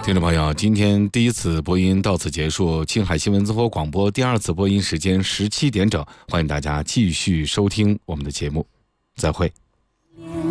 听众朋友，今天第一次播音到此结束，青海新闻综合广播第二次播音时间17点整，欢迎大家继续收听我们的节目，再会。